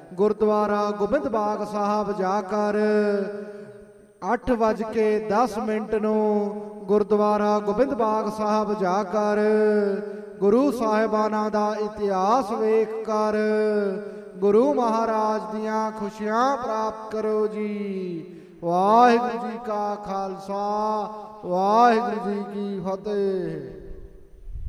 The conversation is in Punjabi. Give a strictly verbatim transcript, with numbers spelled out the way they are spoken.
ਗੁਰਦੁਆਰਾ ਗੋਬਿੰਦ ਬਾਗ ਸਾਹਿਬ ਜਾ ਕਰ ਅੱਠ ਵੱਜ ਕੇ ਦਸ ਮਿੰਟ ਨੂੰ ਗੁਰਦੁਆਰਾ ਗੋਬਿੰਦ ਬਾਗ ਸਾਹਿਬ ਜਾ ਕਰ ਗੁਰੂ ਸਾਹਿਬਾਨਾਂ ਦਾ ਇਤਿਹਾਸ ਵੇਖ ਕਰ ਗੁਰੂ ਮਹਾਰਾਜ ਦੀਆਂ ਖੁਸ਼ੀਆਂ ਪ੍ਰਾਪਤ ਕਰੋ ਜੀ। ਵਾਹਿਗੁਰੂ ਜੀ ਕਾ ਖਾਲਸਾ, ਵਾਹਿਗੁਰੂ ਜੀ ਕੀ ਫਤਿਹ।